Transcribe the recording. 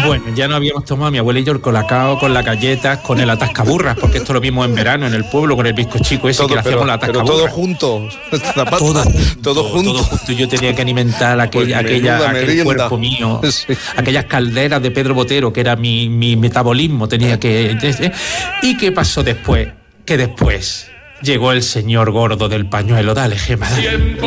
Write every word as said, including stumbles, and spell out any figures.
Bueno, ya no habíamos tomado mi abuela y yo el colacao con las galletas, con el atascaburras, porque esto lo vimos en verano en el pueblo con el bizcochico ese, todo, que le hacíamos la atascaburra. Pero todo junto, todo, todo, todo junto. Todo junto. Yo tenía que alimentar aquella, pues aquella, aquel cuerpo mío, sí. Aquellas calderas de Pedro Botero, que era mi, mi metabolismo, tenía que... ¿Y qué pasó después? Que después llegó el señor gordo del pañuelo. Dale, Gema, dale.